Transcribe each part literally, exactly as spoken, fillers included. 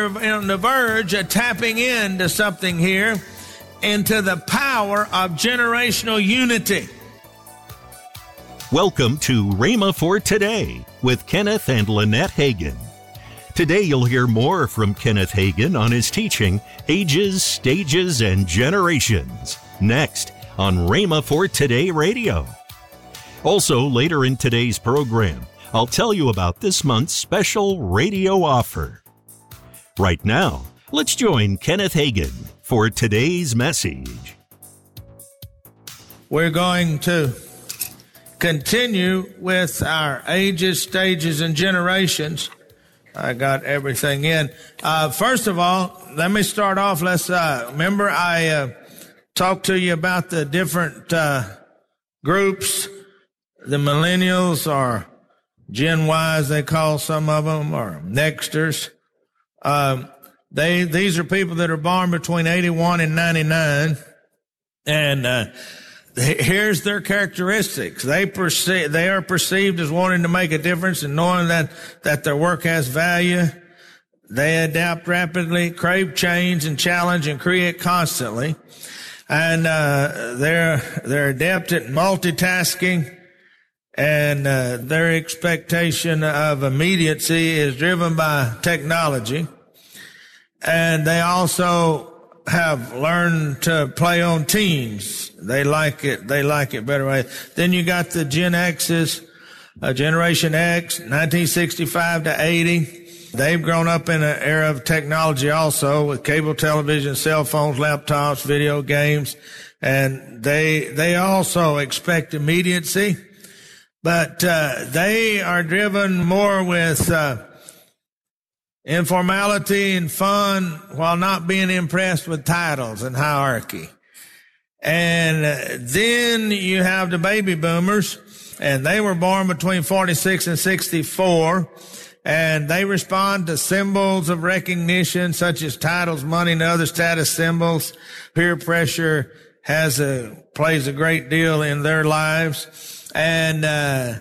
on the verge of tapping into something here, into the power of generational unity. Welcome to Rhema for Today with Kenneth and Lynette Hagin. Today you'll hear more from Kenneth Hagin on his teaching, Ages, Stages, and Generations, next on Rhema for Today Radio. Also, later in today's program, I'll tell you about this month's special radio offer. Right now, let's join Kenneth Hagin for today's message. We're going to continue with our ages, stages, and generations. I got everything in. Uh, first of all, let me start off. Let's uh, remember I uh, talked to you about the different uh, groups, the millennials or Gen Ys, they call some of them, or Nexters. Um, they, these are people that are born between eighty-one and ninety-nine. And, uh, here's their characteristics. They perceive, they are perceived as wanting to make a difference and knowing that, that their work has value. They adapt rapidly, crave change and challenge and create constantly. And, uh, they're, they're adept at multitasking. And uh, their expectation of immediacy is driven by technology. And they also have learned to play on teams. They like it. They like it better way. Then you got the Gen X's, uh, Generation X, nineteen sixty-five to eighty. They've grown up in an era of technology also, with cable television, cell phones, laptops, video games. And they, they also expect immediacy. But uh, they are driven more with uh, informality and fun while not being impressed with titles and hierarchy. And uh, then you have the baby boomers, and they were born between forty-six and sixty-four, and they respond to symbols of recognition such as titles, money, and other status symbols. Peer pressure has a plays a great deal in their lives. And, uh,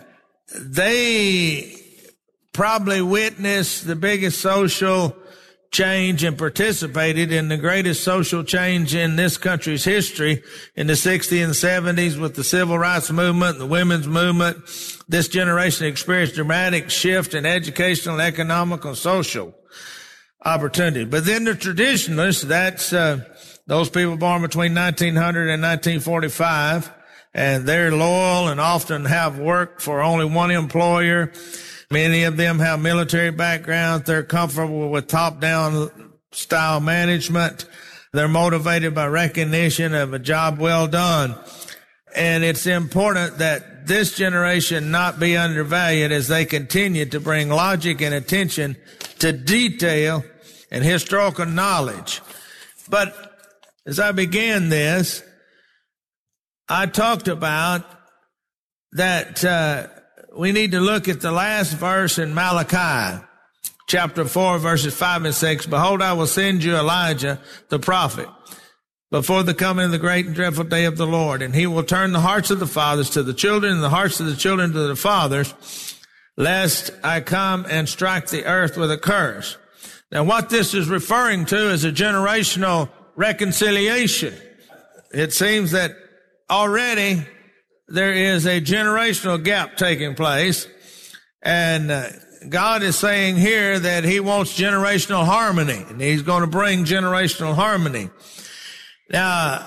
they probably witnessed the biggest social change and participated in the greatest social change in this country's history in the sixties and seventies with the civil rights movement, the women's movement. This generation experienced dramatic shift in educational, economic, and social opportunity. But then the traditionalists, that's, uh, those people born between nineteen hundred and nineteen forty-five. And they're loyal and often have worked for only one employer. Many of them have military backgrounds. They're comfortable with top-down style management. They're motivated by recognition of a job well done. And it's important that this generation not be undervalued as they continue to bring logic and attention to detail and historical knowledge. But as I began this, I talked about that uh, we need to look at the last verse in Malachi, chapter four, verses five and six. Behold, I will send you Elijah, the prophet, before the coming of the great and dreadful day of the Lord. And he will turn the hearts of the fathers to the children and the hearts of the children to the fathers, lest I come and strike the earth with a curse. Now, what this is referring to is a generational reconciliation. It seems that already there is a generational gap taking place, and uh, God is saying here that he wants generational harmony, and he's going to bring generational harmony. Now,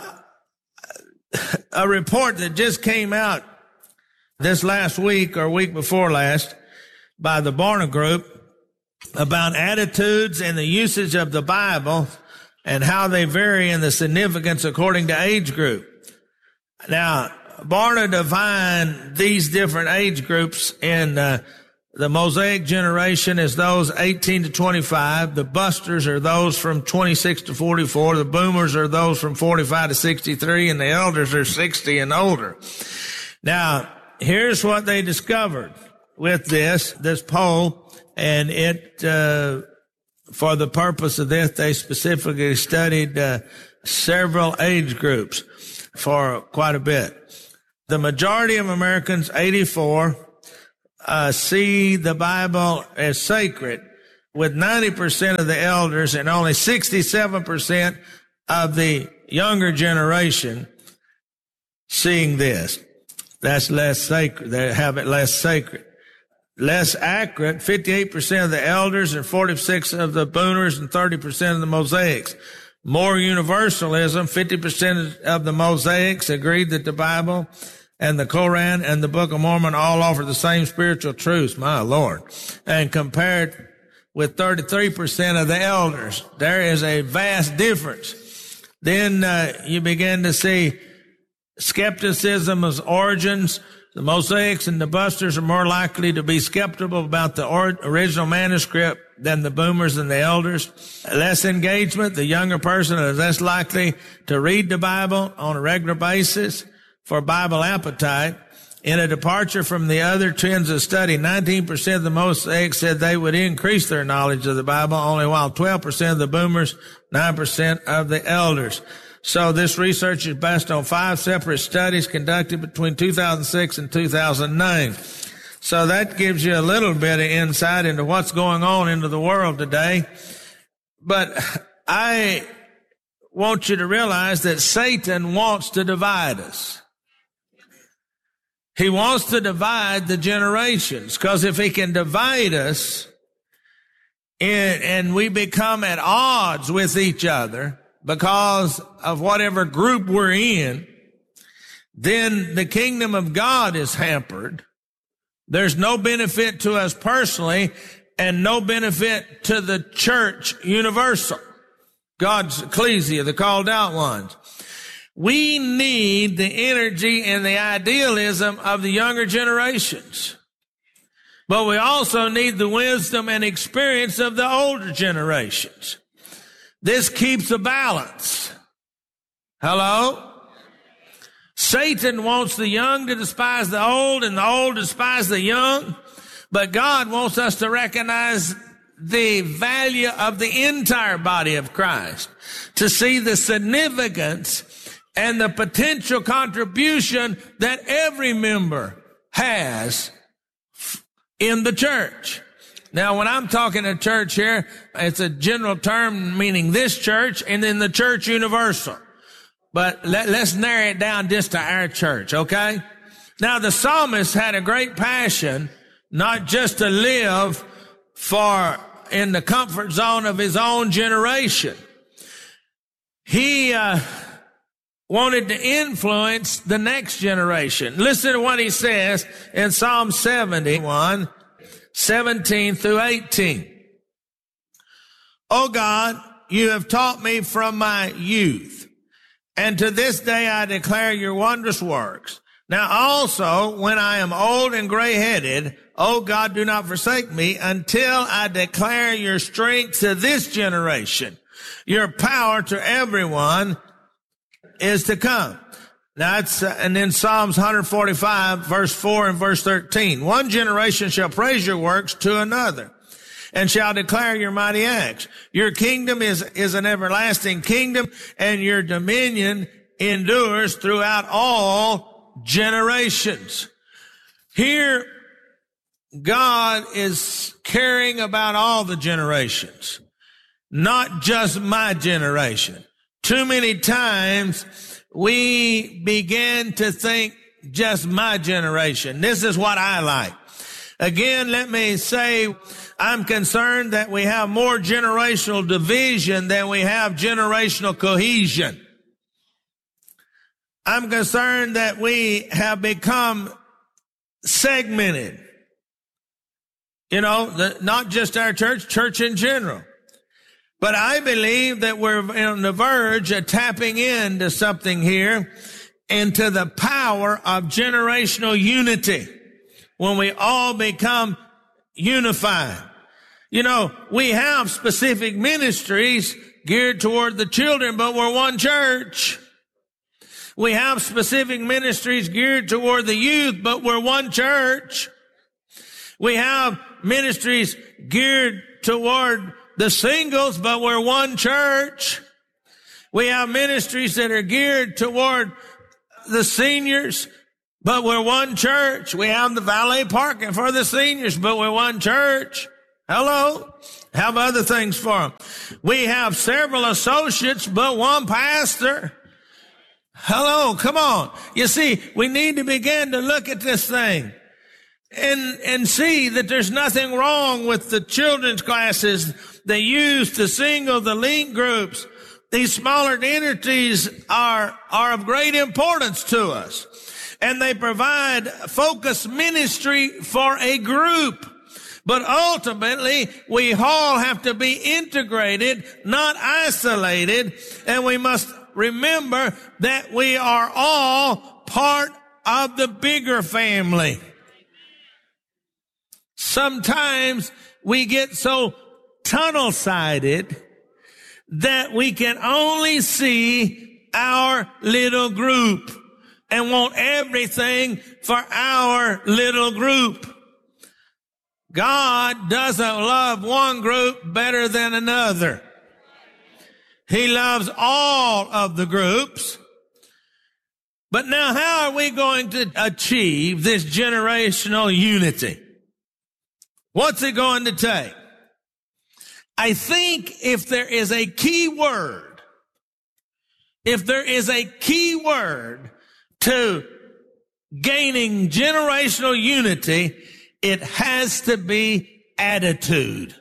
a report that just came out this last week or week before last by the Barna Group about attitudes and the usage of the Bible and how they vary in the significance according to age group. Now, Barna defined these different age groups in uh, the Mosaic generation as those eighteen to twenty-five. The Busters are those from twenty-six to forty-four. The Boomers are those from forty-five to sixty-three. And the Elders are sixty and older. Now, here's what they discovered with this, this poll. And it, uh, for the purpose of this, they specifically studied uh, several age groups for quite a bit. The majority of Americans, eighty-four, uh, see the Bible as sacred, with ninety percent of the elders and only sixty-seven percent of the younger generation seeing this. That's less sacred. They have it less sacred. Less accurate, fifty-eight percent of the elders and forty-six percent of the Booners and thirty percent of the Mosaics. More universalism, fifty percent of the Mosaics agreed that the Bible and the Koran and the Book of Mormon all offer the same spiritual truths, my Lord. And compared with thirty-three percent of the elders, there is a vast difference. Then uh, you begin to see skepticism as origins. The Mosaics and the Busters are more likely to be skeptical about the or- original manuscript than the Boomers and the elders. Less engagement. The younger person is less likely to read the Bible on a regular basis for Bible appetite. In a departure from the other trends of study, nineteen percent of the Mosaics said they would increase their knowledge of the Bible, only while twelve percent of the Boomers, nine percent of the elders. So this research is based on five separate studies conducted between two thousand six and two thousand nine. So that gives you a little bit of insight into what's going on into the world today. But I want you to realize that Satan wants to divide us. He wants to divide the generations, because if he can divide us and, and we become at odds with each other because of whatever group we're in, then the kingdom of God is hampered. There's no benefit to us personally and no benefit to the church universal, God's ecclesia, the called out ones. We need the energy and the idealism of the younger generations. But we also need the wisdom and experience of the older generations. This keeps a balance. Hello? Satan wants the young to despise the old and the old to despise the young. But God wants us to recognize the value of the entire body of Christ, to see the significance and the potential contribution that every member has in the church. Now, when I'm talking to church here, it's a general term meaning this church and then the church universal. But let, let's narrow it down just to our church, okay? Now, the psalmist had a great passion, not just to live for in the comfort zone of his own generation. He uh, wanted to influence the next generation. Listen to what he says in Psalm seventy-one, seventeen through eighteen. O God, you have taught me from my youth, and to this day I declare your wondrous works. Now also, when I am old and gray-headed, O God, do not forsake me until I declare your strength to this generation. Your power to everyone is to come. Now it's, uh, and then Psalms one forty-five, verse four and verse thirteen. One generation shall praise your works to another, and shall declare your mighty acts. Your kingdom is, is an everlasting kingdom, and your dominion endures throughout all generations. Here, God is caring about all the generations, not just my generation. Too many times we begin to think just my generation. This is what I like. Again, let me say, I'm concerned that we have more generational division than we have generational cohesion. I'm concerned that we have become segmented. You know, the, not just our church, church in general. But I believe that we're on the verge of tapping into something here, into the power of generational unity, when we all become unified. You know, we have specific ministries geared toward the children, but we're one church. We have specific ministries geared toward the youth, but we're one church. We have ministries geared toward the singles, but we're one church. We have ministries that are geared toward the seniors, but we're one church. We have the valet parking for the seniors, but we're one church. Hello? Have other things for them. We have several associates, but one pastor. Hello, come on. You see, we need to begin to look at this thing and, and see that there's nothing wrong with the children's classes they use to single the link groups. These smaller entities are, are of great importance to us, and they provide focused ministry for a group. But ultimately, we all have to be integrated, not isolated, and we must remember that we are all part of the bigger family. Sometimes we get so tunnel-sided that we can only see our little group and want everything for our little group. God doesn't love one group better than another. He loves all of the groups. But now, how are we going to achieve this generational unity? What's it going to take? I think if there is a key word, if there is a key word to gaining generational unity, it has to be attitude.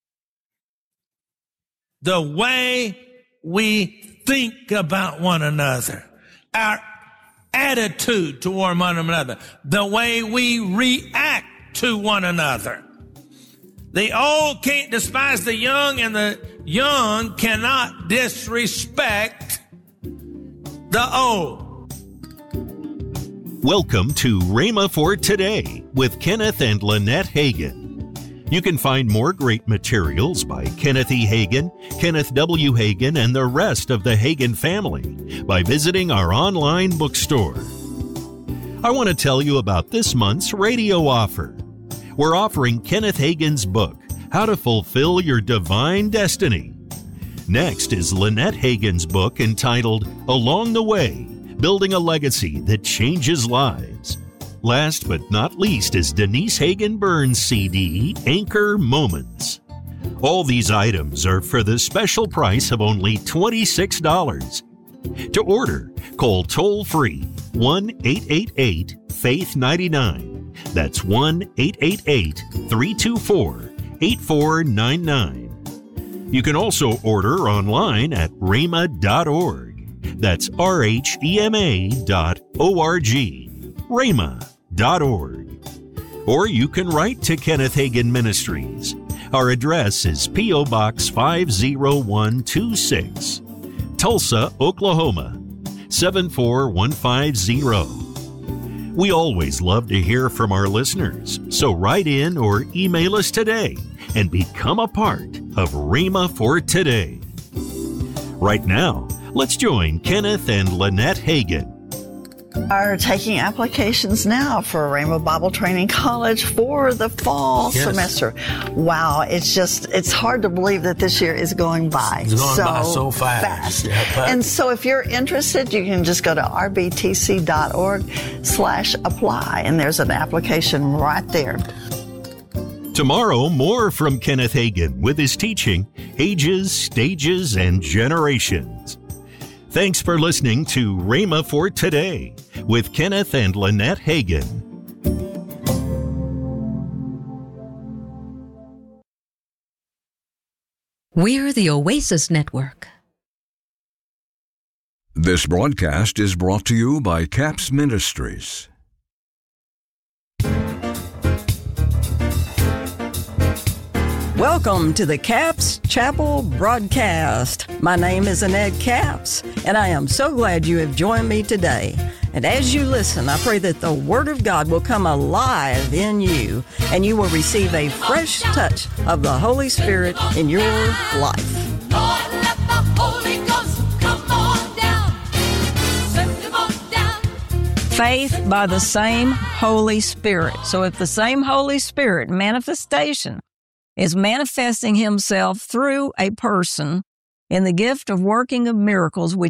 The way we think about one another, our attitude toward one another, the way we react to one another. The old can't despise the young, and the young cannot disrespect the old. Welcome to Rhema for Today with Kenneth and Lynette Hagin. You can find more great materials by Kenneth E. Hagin, Kenneth W. Hagin, and the rest of the Hagin family by visiting our online bookstore. I want to tell you about this month's radio offer. We're offering Kenneth Hagin's book, How to Fulfill Your Divine Destiny. Next is Lynette Hagin's book entitled Along the Way, Building a Legacy That Changes Lives. Last but not least is Denise Hagin Burns' C D, Anchor Moments. All these items are for the special price of only twenty-six dollars. To order, call toll-free one eight eight eight, faith nine nine. That's one eight eight eight, three two four, eight four nine nine. You can also order online at rhema dot org. That's R H E M A dot O R G, rhema dot org. Or you can write to Kenneth Hagin Ministries. Our address is P O Box five oh one two six, Tulsa, Oklahoma, seven four one five zero. We always love to hear from our listeners, so write in or email us today and become a part of Rhema for Today. Right now, let's join Kenneth and Lynette Hagin. Are taking applications now for Rainbow Bible Training College for the fall Yes. semester. Wow, it's just, it's hard to believe that this year is going by. It's going by so fast. Yeah, but- and so if you're interested, you can just go to r b t c dot org slash apply, and there's an application right there. Tomorrow, more from Kenneth Hagin with his teaching, Ages, Stages, and Generations. Thanks for listening to Rhema for Today with Kenneth and Lynette Hagin. We're the Oasis Network. This broadcast is brought to you by CAPS Ministries. Welcome to the Capps Chapel broadcast. My name is Annette Capps, and I am so glad you have joined me today. And as you listen, I pray that the Word of God will come alive in you, and you will receive a fresh touch of the Holy Spirit in your life. Lord, let the Holy Ghost come on down. Send him on down. Faith by the same Holy Spirit. So if the same Holy Spirit manifestation is manifesting himself through a person in the gift of working of miracles, which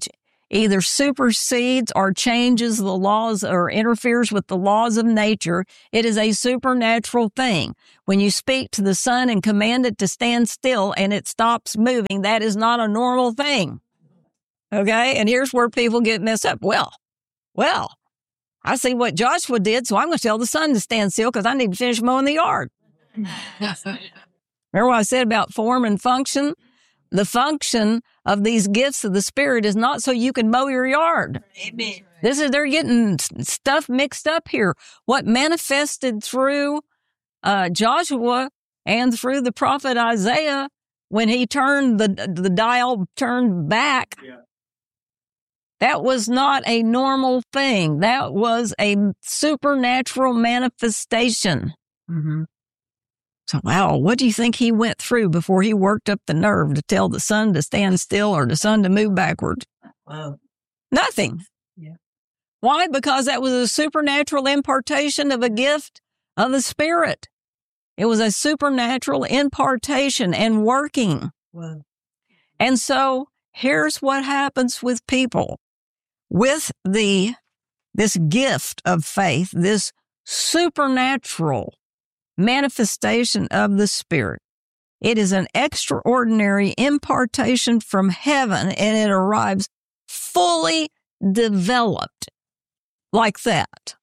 either supersedes or changes the laws or interferes with the laws of nature. It is a supernatural thing. When you speak to the sun and command it to stand still and it stops moving, that is not a normal thing. Okay? And here's where people get messed up. Well, well, I see what Joshua did, so I'm going to tell the sun to stand still because I need to finish mowing the yard. Remember what I said about form and function? The function of these gifts of the Spirit is not so you can mow your yard. Amen. This is, they're getting stuff mixed up here. What manifested through uh, Joshua and through the prophet Isaiah when he turned the, the dial turned back, yeah. That was not a normal thing. That was a supernatural manifestation. Mm-hmm. So, wow, what do you think he went through before he worked up the nerve to tell the sun to stand still or the sun to move backward? Wow. Nothing. Yeah. Why? Because that was a supernatural impartation of a gift of the Spirit. It was a supernatural impartation and working. Wow. And so here's what happens with people. With the this gift of faith, this supernatural manifestation of the Spirit. It is an extraordinary impartation from heaven, and it arrives fully developed like that.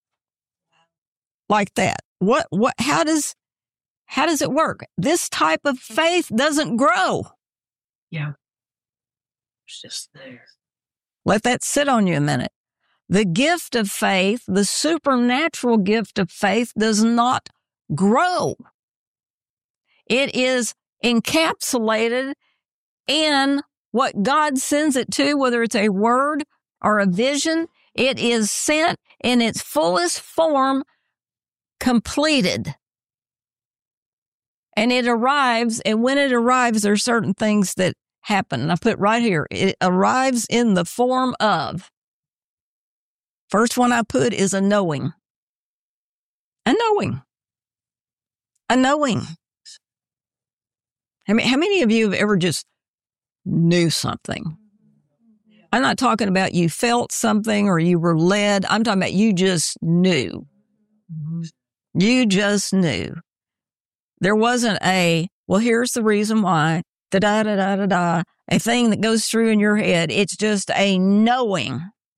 Like that. What, what, how does, how does it work? This type of faith doesn't grow. Yeah. It's just there. Let that sit on you a minute. The gift of faith, the supernatural gift of faith, does not grow. It is encapsulated in what God sends it to, whether it's a word or a vision. It is sent in its fullest form, completed. And it arrives, and when it arrives, there are certain things that happen. And I put right here, it arrives in the form of, first one I put is a knowing. A knowing. A knowing. I mean, how many of you have ever just knew something? I'm not talking about you felt something or you were led. I'm talking about you just knew. You just knew. There wasn't a, well, here's the reason why, da-da-da-da-da-da, a thing that goes through in your head. It's just a knowing,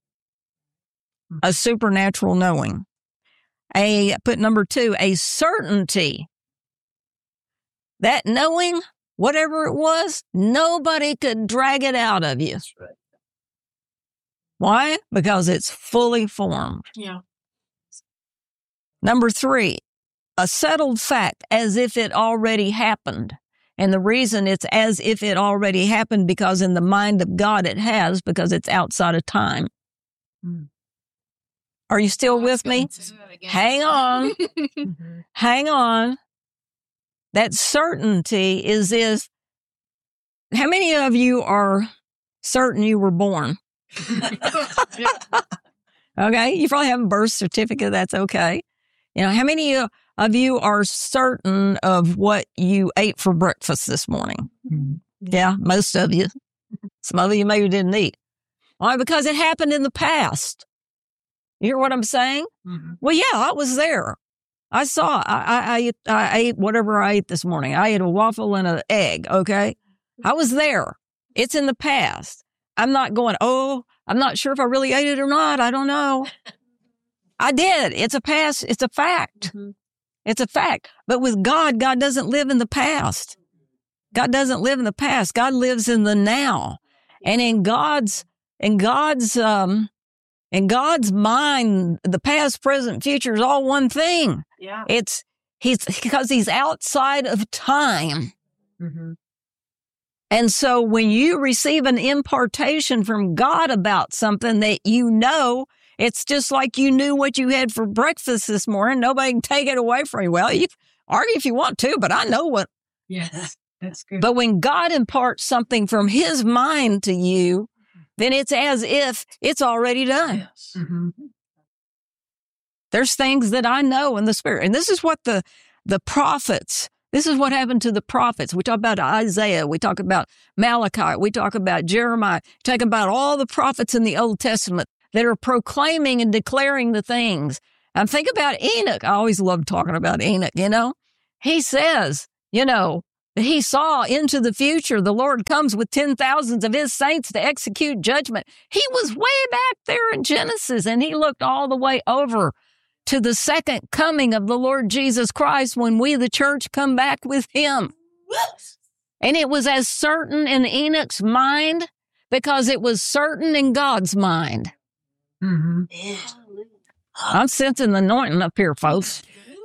a supernatural knowing. A, put number two, a certainty. That knowing, whatever it was, nobody could drag it out of you. That's right. Why? Because it's fully formed. Yeah. Number three, a settled fact as if it already happened. And the reason it's as if it already happened because in the mind of God it has, because it's outside of time. Mm. Are you still with me? Hang on. Hang on. That certainty is if, how many of you are certain you were born? Okay. You probably have a birth certificate. That's okay. You know, how many of you are certain of what you ate for breakfast this morning? Mm-hmm. Yeah, most of you. Some of you maybe didn't eat. Why? Because it happened in the past. You hear what I'm saying? Mm-hmm. Well, yeah, I was there. I saw, I, I, I ate whatever I ate this morning. I ate a waffle and an egg, okay? I was there. It's in the past. I'm not going, oh, I'm not sure if I really ate it or not. I don't know. I did. It's a past. It's a fact. Mm-hmm. It's a fact. But with God, God doesn't live in the past. God doesn't live in the past. God lives in the now. And in God's, in God's, um, in God's mind, the past, present, future is all one thing. Yeah. It's, he's, because he's outside of time. Mm-hmm. And so when you receive an impartation from God about something that you know, it's just like you knew what you had for breakfast this morning. Nobody can take it away from you. Well, you argue if you want to, but I know what. Yeah, that's good. But when God imparts something from his mind to you, then it's as if it's already done. Yes. Mm-hmm. There's things that I know in the Spirit. And this is what the, the prophets, This is what happened to the prophets. We talk about Isaiah. We talk about Malachi. We talk about Jeremiah. We talk about all the prophets in the Old Testament that are proclaiming and declaring the things. And think about Enoch. I always love talking about Enoch, you know. He says, you know, that he saw into the future. The Lord comes with ten thousands of his saints to execute judgment. He was way back there in Genesis, and he looked all the way over to the second coming of the Lord Jesus Christ when we, the church, come back with him. And it was as certain in Enoch's mind because it was certain in God's mind. Mm-hmm. I'm sensing the anointing up here, folks.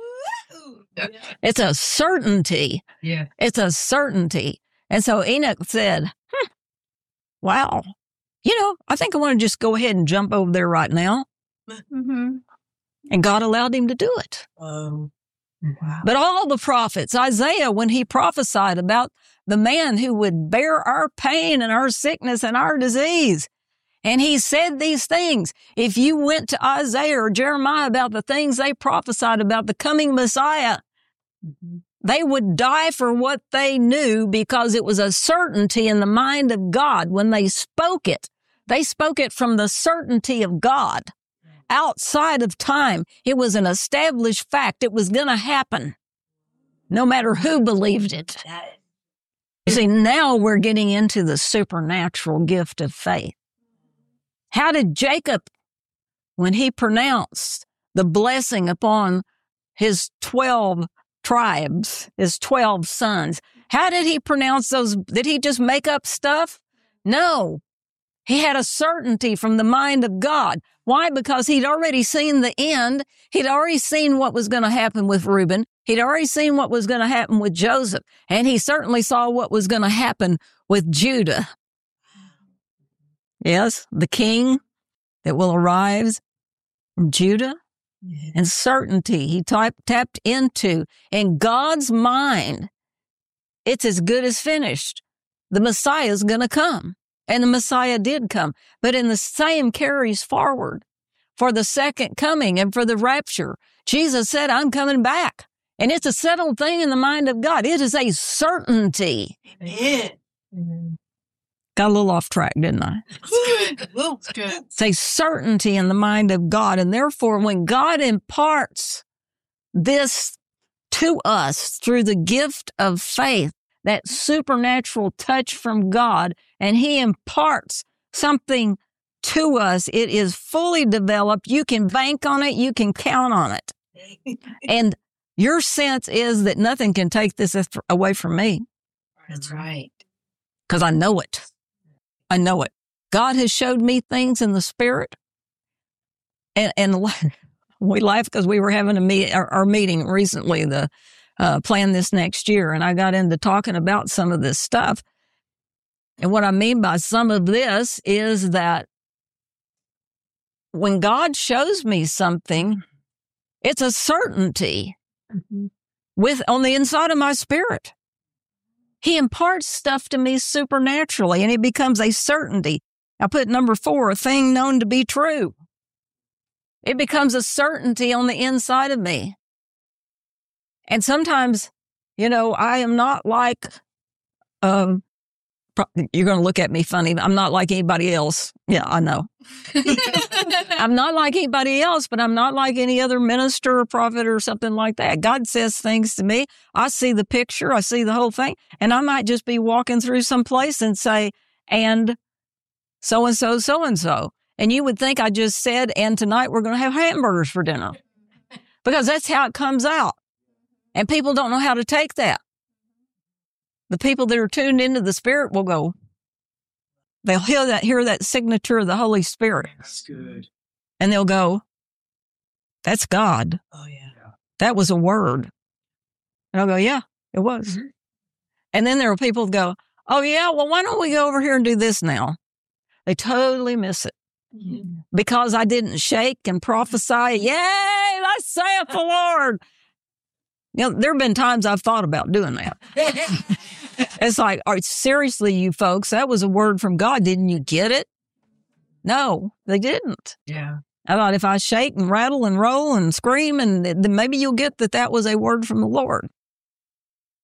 It's a certainty. Yeah. It's a certainty. And so Enoch said, hmm, wow, you know, I think I want to just go ahead and jump over there right now. Mm-hmm. And God allowed him to do it. Oh, wow. But all the prophets, Isaiah, when he prophesied about the man who would bear our pain and our sickness and our disease, and he said these things. If you went to Isaiah or Jeremiah about the things they prophesied about the coming Messiah, mm-hmm. they would die for what they knew because it was a certainty in the mind of God. When they spoke it, they spoke it from the certainty of God. Outside of time, it was an established fact. It was going to happen, no matter who believed it. You see, now we're getting into the supernatural gift of faith. How did Jacob, when he pronounced the blessing upon his twelve tribes, his twelve sons, how did he pronounce those? Did he just make up stuff? No. He had a certainty from the mind of God. Why? Because he'd already seen the end. He'd already seen what was going to happen with Reuben. He'd already seen what was going to happen with Joseph. And he certainly saw what was going to happen with Judah. Yes, the king that will arise from Judah. Yeah. And certainty he type, tapped into. In God's mind, it's as good as finished. The Messiah is going to come. And the Messiah did come. But in the same carries forward for the second coming and for the rapture. Jesus said, I'm coming back. And it's a settled thing in the mind of God. It is a certainty. Amen. Amen. Got a little off track, didn't I? It's good. It's good. It's a certainty in the mind of God. And therefore, when God imparts this to us through the gift of faith, that supernatural touch from God, and he imparts something to us, it is fully developed. You can bank on it. You can count on it. And your sense is that nothing can take this away from me. That's right. Because I know it. I know it. God has showed me things in the spirit. And, and we laugh because we were having a meet, our, our meeting recently, the uh, plan this next year. And I got into talking about some of this stuff. And what I mean by some of this is that when God shows me something, it's a certainty mm-hmm. with on the inside of my spirit. He imparts stuff to me supernaturally, and it becomes a certainty. I put number four, a thing known to be true. It becomes a certainty on the inside of me. And sometimes, you know, I am not like, um, you're going to look at me funny. I'm not like anybody else. Yeah, I know. I'm not like anybody else, but I'm not like any other minister or prophet or something like that. God says things to me. I see the picture. I see the whole thing. And I might just be walking through some place and say, and so-and-so, so-and-so. And you would think I just said, and tonight we're going to have hamburgers for dinner. Because that's how it comes out. And people don't know how to take that. The people that are tuned into the Spirit will go, they'll hear that, hear that signature of the Holy Spirit. That's good. And they'll go, that's God. Oh, yeah. That was a word. And I'll go, yeah, it was. Mm-hmm. And then there are people who go, oh, yeah, well, why don't we go over here and do this now? They totally miss it. Mm-hmm. Because I didn't shake and prophesy, yay, thus saith the Lord. You know, there have been times I've thought about doing that. It's like, all right, seriously, you folks, that was a word from God. Didn't you get it? No, they didn't. Yeah. I thought if I shake and rattle and roll and scream, and then maybe you'll get that that was a word from the Lord.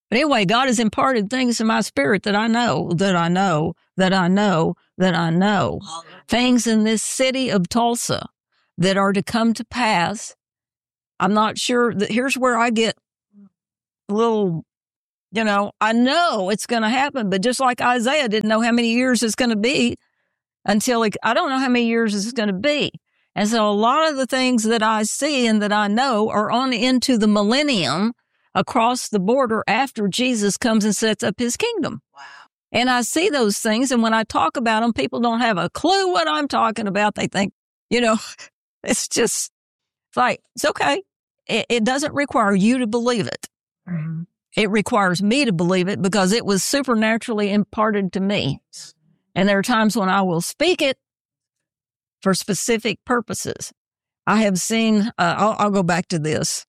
But anyway, God has imparted things in my spirit that I know, that I know, that I know, that I know. Things in this city of Tulsa that are to come to pass. I'm not sure that here's where I get a little, you know, I know it's going to happen, but just like Isaiah didn't know how many years it's going to be until he, I don't know how many years it's going to be. And so a lot of the things that I see and that I know are on into the millennium across the border after Jesus comes and sets up his kingdom. Wow. And I see those things. And when I talk about them, people don't have a clue what I'm talking about. They think, you know, it's just it's like, it's okay. It, it doesn't require you to believe it. Mm-hmm. It requires me to believe it because it was supernaturally imparted to me. And there are times when I will speak it for specific purposes. I have seen, uh, I'll, I'll go back to this.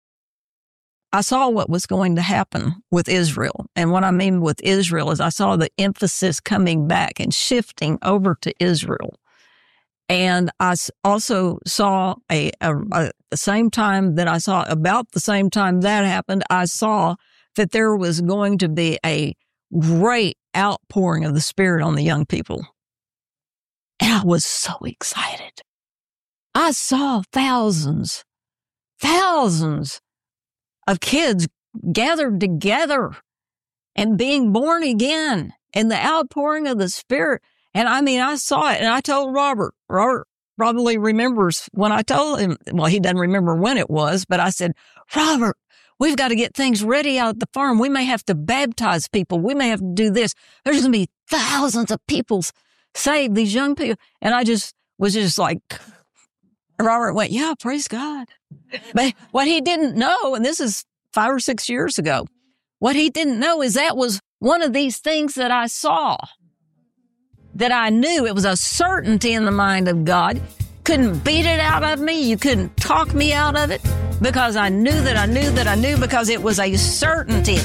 I saw what was going to happen with Israel. And what I mean with Israel is I saw the emphasis coming back and shifting over to Israel. And I also saw a, a, a the same time that I saw, about the same time that happened, I saw that there was going to be a great outpouring of the Spirit on the young people. And I was so excited. I saw thousands, thousands of kids gathered together and being born again and the outpouring of the Spirit. And I mean, I saw it and I told Robert, Robert probably remembers when I told him, well, he doesn't remember when it was, but I said, Robert, we've got to get things ready out at the farm. We may have to baptize people. We may have to do this. There's going to be thousands of people saved, these young people. And I just was just like, Robert went, yeah, praise God. But what he didn't know, and this is five or six years ago, what he didn't know is that was one of these things that I saw, that I knew. It was a certainty in the mind of God. Couldn't beat it out of me. You couldn't talk me out of it because I knew that I knew that I knew because it was a certainty.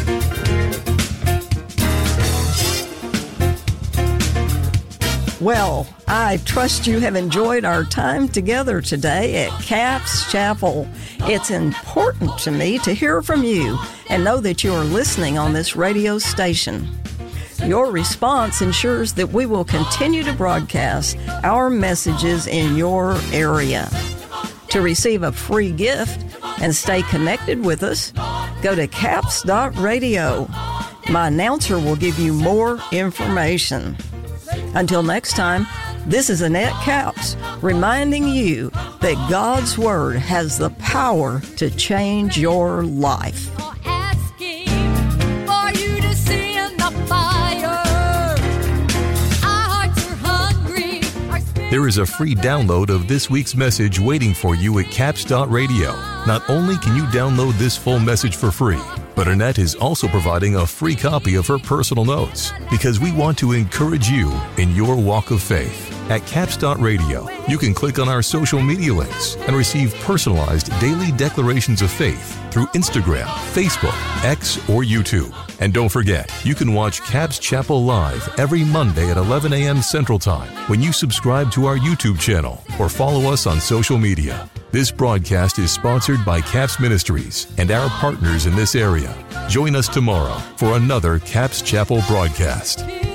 Well, I trust you have enjoyed our time together today at Capps Chapel. It's important to me to hear from you and know that you are listening on this radio station. Your response ensures that we will continue to broadcast our messages in your area. To receive a free gift and stay connected with us, go to capps dot radio. My announcer will give you more information. Until next time, this is Annette Capps reminding you that God's Word has the power to change your life. Asking for you to send the fire. Our hearts are hungry. Our spirits There is a free download of this week's message waiting for you at capps dot radio. Not only can you download this full message for free, but Annette is also providing a free copy of her personal notes because we want to encourage you in your walk of faith. At capps dot radio, you can click on our social media links and receive personalized daily declarations of faith through Instagram, Facebook, X, or YouTube. And don't forget, you can watch Capps Chapel live every Monday at eleven a.m. Central Time when you subscribe to our YouTube channel or follow us on social media. This broadcast is sponsored by Capps Ministries and our partners in this area. Join us tomorrow for another Capps Chapel broadcast.